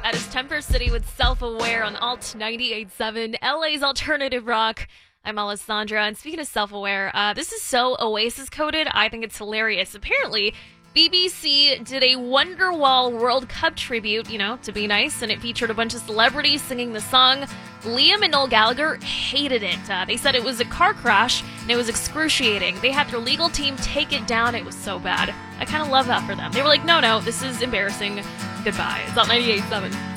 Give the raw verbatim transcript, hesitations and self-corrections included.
That is Temper City with Self-Aware on Alt ninety-eight point seven, L A's alternative rock. I'm Alessandra, and speaking of self-aware, uh, this is so Oasis-coded, I think it's hilarious. Apparently, B B C did a Wonderwall World Cup tribute, you know, to be nice, and it featured a bunch of celebrities singing the song. Liam and Noel Gallagher hated it. Uh, they said it was a car crash, and it was excruciating. They had their legal team take it down. It was so bad. I kind of love that for them. They were like, no, no, this is embarrassing. Goodbye. It's Alt ninety-eight point seven.